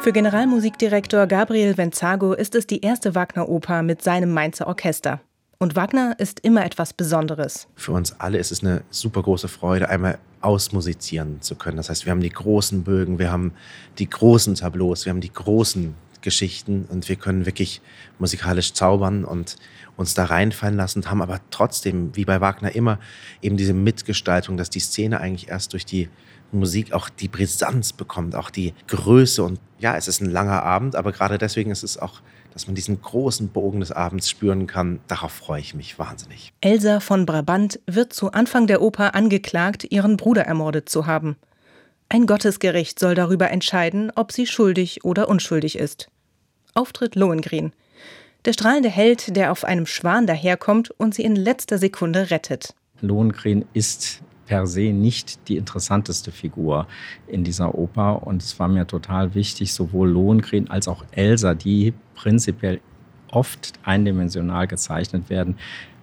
Für Generalmusikdirektor Gabriel Venzago ist es die erste Wagner-Oper mit seinem Mainzer Orchester. Und Wagner ist immer etwas Besonderes. Für uns alle ist es eine super große Freude, einmal ausmusizieren zu können. Das heißt, wir haben die großen Bögen, wir haben die großen Tableaus, wir haben die großen Geschichten und wir können wirklich musikalisch zaubern und uns da reinfallen lassen und haben aber trotzdem, wie bei Wagner immer, eben diese Mitgestaltung, dass die Szene eigentlich erst durch die Musik auch die Brisanz bekommt, auch die Größe. Und ja, es ist ein langer Abend, aber gerade deswegen ist es auch, dass man diesen großen Bogen des Abends spüren kann. Darauf freue ich mich wahnsinnig. Elsa von Brabant wird zu Anfang der Oper angeklagt, ihren Bruder ermordet zu haben. Ein Gottesgericht soll darüber entscheiden, ob sie schuldig oder unschuldig ist. Auftritt Lohengrin. Der strahlende Held, der auf einem Schwan daherkommt und sie in letzter Sekunde rettet. Lohengrin ist per se nicht die interessanteste Figur in dieser Oper. Und es war mir total wichtig, sowohl Lohengrin als auch Elsa, die prinzipiell oft eindimensional gezeichnet werden,